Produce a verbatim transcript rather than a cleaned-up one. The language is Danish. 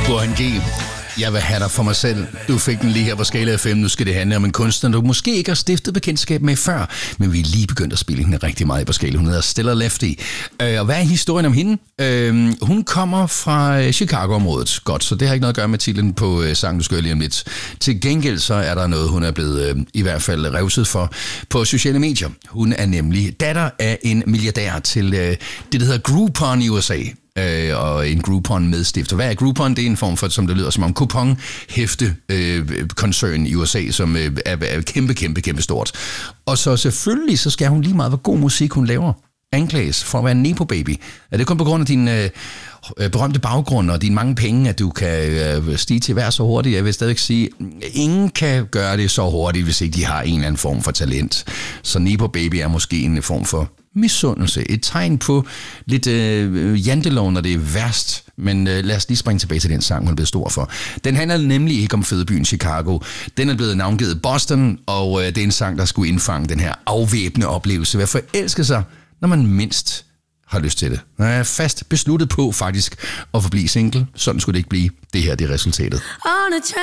Burhan G. Jeg vil have dig for mig selv. Du fik den lige her på Skala F M. Nu skal det handle om en kunstner, du måske ikke har stiftet bekendtskab med før, men vi er lige begyndt at spille hende rigtig meget på Skala. Hun hedder Stella Lefty. Øh, og hvad er historien om hende? Øh, hun kommer fra Chicago-området. Godt, så det har ikke noget at gøre med titlen på øh, sangen, du skal høre lige om lidt. Til gengæld så er der noget, hun er blevet øh, i hvert fald revset for på sociale medier. Hun er nemlig datter af en milliardær til øh, det, der hedder Groupon i U S A. Øh, og en Groupon-medstifter. Hvad er Groupon? Det er en form for, som det lyder som om, kupon-hæfte-koncern øh, i U S A, som øh, er, er kæmpe, kæmpe, kæmpe stort. Og så selvfølgelig, så skal hun lige meget, hvor god musik hun laver. Anklages for at være en nepo-baby. Er det kun på grund af din øh, berømte baggrund og dine mange penge, at du kan øh, stige til hver så hurtigt? Jeg vil stadig sige, ingen kan gøre det så hurtigt, hvis ikke de har en eller anden form for talent. Så nepo-baby er måske en form for misundelse. Et tegn på lidt øh, jantelov, når det er værst. Men øh, lad os lige springe tilbage til den sang, hun er blevet stor for. Den handler nemlig ikke om fødebyen Chicago. Den er blevet navngivet Boston, og øh, det er en sang, der skulle indfange den her afvæbnende oplevelse ved at forelske sig, når man mindst har lyst til det. Jeg er fast besluttet på faktisk at forblive single. Sådan skulle det ikke blive. Det her det er resultatet.